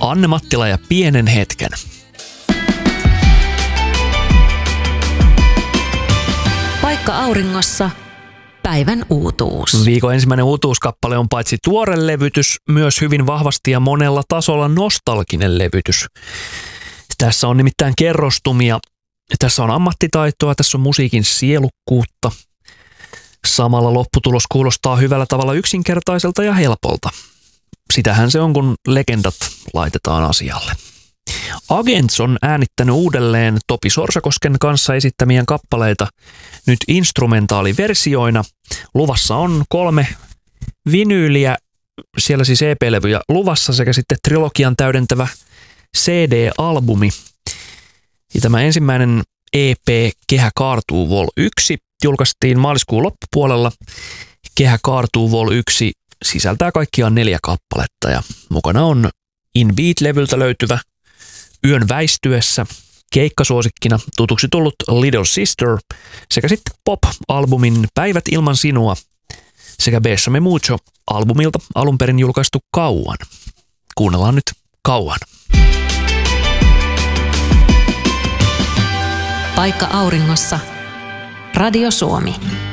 Anne Mattila ja Pienen hetken. Paikka auringossa. Päivän uutuus. Viikon ensimmäinen uutuuskappale on paitsi tuore levytys, myös hyvin vahvasti ja monella tasolla nostalginen levytys. Tässä on nimittäin kerrostumia, tässä on ammattitaitoa, tässä on musiikin sielukkuutta. Samalla lopputulos kuulostaa hyvällä tavalla yksinkertaiselta ja helpolta. Sitähän se on, kun legendat laitetaan asialle. Agents on äänittänyt uudelleen Topi Sorsakosken kanssa esittämien kappaleita nyt instrumentaaliversioina. Luvassa on 3 vinyyliä, siellä siis EP-levyjä luvassa sekä sitten trilogian täydentävä CD-albumi. Ja tämä ensimmäinen EP Kehä kaartuu Vol 1 julkaistiin maaliskuun loppupuolella. Kehä kaartuu Vol 1 sisältää kaikkiaan 4 kappaletta ja mukana on In Beat-levyltä löytyvä Yön väistyessä keikkasuosikkina tutuksi tullut Little Sister sekä sitten Pop-albumin Päivät ilman sinua sekä Bésame Mucho-albumilta alun perin julkaistu Kauan. Kuunnellaan nyt Kauan. Paikka auringossa. Radio Suomi.